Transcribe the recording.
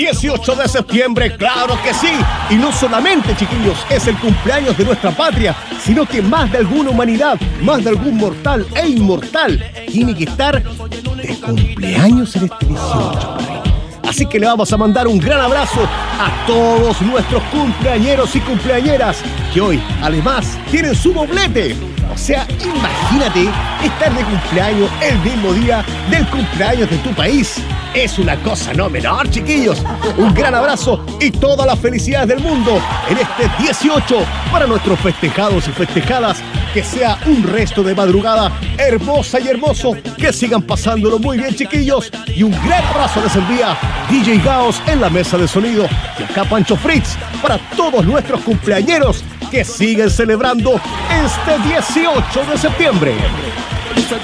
18 de septiembre, claro que sí. Y no solamente, chiquillos, es el cumpleaños de nuestra patria, sino que más de alguna humanidad, más de algún mortal e inmortal tiene que estar de cumpleaños en este 18. Así que le vamos a mandar un gran abrazo a todos nuestros cumpleañeros y cumpleañeras que hoy, además, tienen su doblete. O sea, imagínate estar de cumpleaños el mismo día del cumpleaños de tu país. Es una cosa no menor, chiquillos. Un gran abrazo y todas las felicidades del mundo en este 18 para nuestros festejados y festejadas. Que sea un resto de madrugada hermosa y hermoso. Que sigan pasándolo muy bien, chiquillos. Y un gran abrazo les envía DJ Gaos en la mesa de sonido. Y acá Pancho Fritz para todos nuestros cumpleañeros que siguen celebrando este 18 de septiembre.